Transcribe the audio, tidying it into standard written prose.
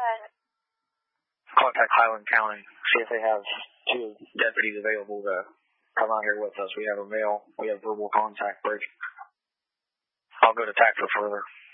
ahead. Contact Highland County. See if they have 2 deputies available to come out here with us. We have a verbal contact break. I'll go to TAC for further.